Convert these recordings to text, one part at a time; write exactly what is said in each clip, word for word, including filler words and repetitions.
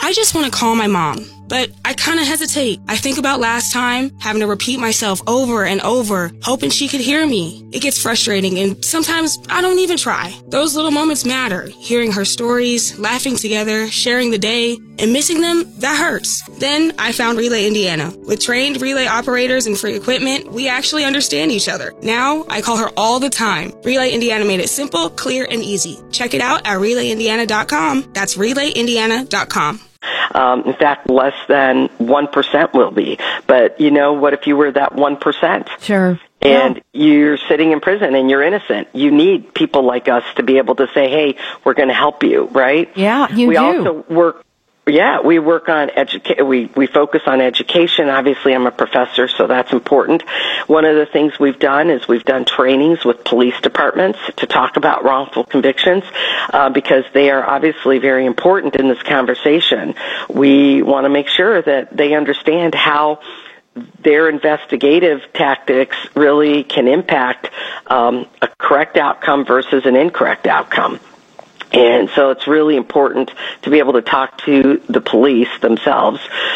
I just want to call my mom, but I kind of hesitate. I think about last time, having to repeat myself over and over, hoping she could hear me. It gets frustrating, and sometimes I don't even try. Those little moments matter. Hearing her stories, laughing together, sharing the day, and missing them, that hurts. Then I found Relay Indiana. With trained relay operators and free equipment, we actually understand each other. Now, I call her all the time. Relay Indiana made it simple, clear, and easy. Check it out at relay indiana dot com. That's relay indiana dot com. Um, in fact, less than one percent will be. But, you know, what if you were that one percent? Sure. And yeah. you're sitting in prison and you're innocent. You need people like us to be able to say, hey, we're going to help you, right? Yeah, you we do. We also work... Yeah, we work on educa- we, we focus on education. Obviously, I'm a professor, so that's important. One of the things we've done is we've done trainings with police departments to talk about wrongful convictions, uh, because they are obviously very important in this conversation. We want to make sure that they understand how their investigative tactics really can impact um, a correct outcome versus an incorrect outcome. And so it's really important to be able to talk to the police themselves.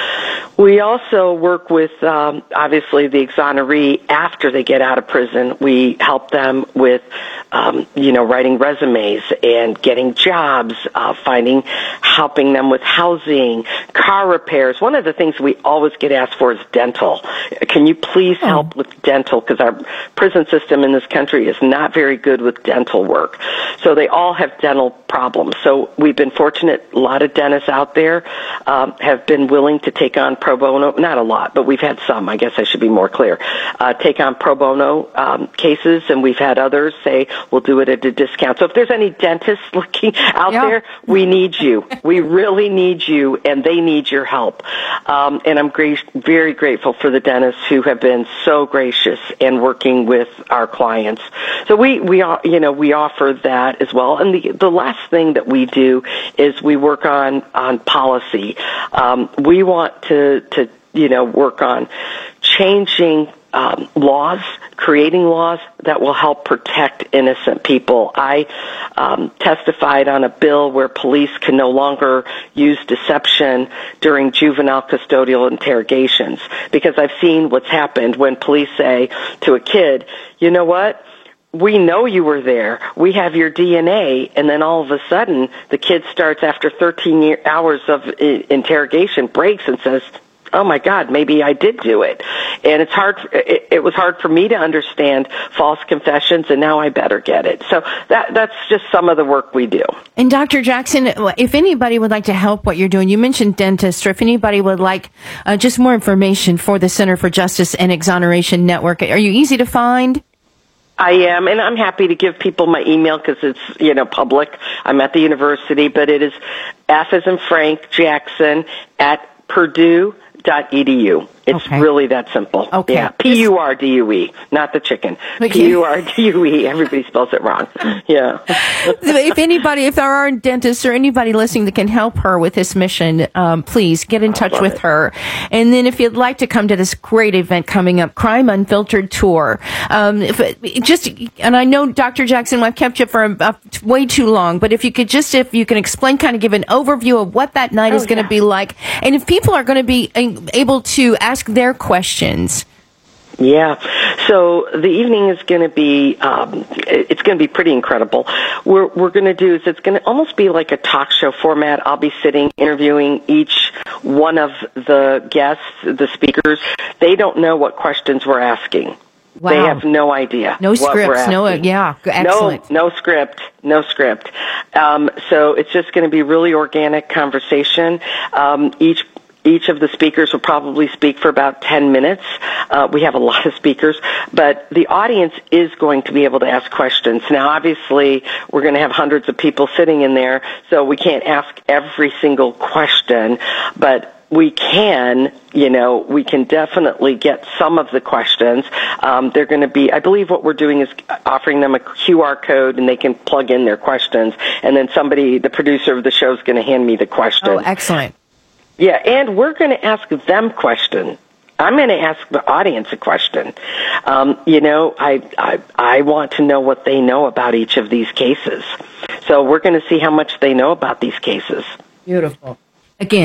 We also work with, um, obviously, the exoneree after they get out of prison. We help them with, um, you know, writing resumes and getting jobs, uh, finding, helping them with housing, car repairs. One of the things we always get asked for is dental. Can you please help oh. with dental? Because our prison system in this country is not very good with dental work. So they all have dental problems. So we've been fortunate. A lot of dentists out there um, have been willing to take on pro bono, not a lot, but we've had some, I guess I should be more clear, uh, take on pro bono um, cases, and we've had others say, we'll do it at a discount. So if there's any dentists looking out yeah. there, we need you. We really need you, and they need your help. Um, and I'm gra- very grateful for the dentists who have been so gracious in working with our clients. So we, we you know, we offer that as well. And the, the last thing that we do is we work on, on policy. Um, we want to, to, you know, work on changing um, laws, creating laws that will help protect innocent people. I um, testified on a bill where police can no longer use deception during juvenile custodial interrogations, because I've seen what's happened when police say to a kid, you know what? We know you were there. We have your D N A. And then all of a sudden, the kid starts after thirteen year, hours of I- interrogation, breaks and says, oh my God, maybe I did do it. And it's hard, it, it was hard for me to understand false confessions, and now I better get it. So that that's just some of the work we do. And Doctor Jackson, if anybody would like to help what you're doing, you mentioned dentists, or if anybody would like uh, just more information for the Center for Justice and Exoneration Network, are you easy to find? I am, and I'm happy to give people my email because it's, you know, public. I'm at the university, but it is F as in Frank Jackson at Purdue dot E D U. It's okay. really that simple. Okay. Yeah, P U R D U E, not the chicken. Okay. P U R D U E. Everybody spells it wrong. Yeah. If anybody, if there are dentists or anybody listening that can help her with this mission, um, please get in touch with it. her. And then if you'd like to come to this great event coming up, Crime Unfiltered Tour, um, if it, just, and I know, Doctor Jackson, I've kept you for uh, way too long, but if you could just, if you can explain, kind of give an overview of what that night oh, is going to yeah. be like, and if people are going to be able to ask their questions. Yeah. So the evening is going to be, um, it's going to be pretty incredible. We're, we're going to do is it's going to almost be like a talk show format. I'll be sitting interviewing each one of the guests, the speakers. They don't know what questions we're asking. Wow. They have no idea. No what scripts. we're No, asking. yeah, excellent. No, no script. No script. Um, so it's just going to be really organic conversation. Um, each Each of the speakers will probably speak for about ten minutes. Uh, we have a lot of speakers, but the audience is going to be able to ask questions. Now, obviously, we're going to have hundreds of people sitting in there, so we can't ask every single question, but we can, you know, we can definitely get some of the questions. Um, they're going to be, I believe what we're doing is offering them a Q R code, and they can plug in their questions, and then somebody, the producer of the show, is going to hand me the question. Oh, excellent. Yeah, and we're going to ask them questions. I'm going to ask the audience a question. Um, you know, I, I I want to know what they know about each of these cases. So we're going to see how much they know about these cases. Beautiful. Again.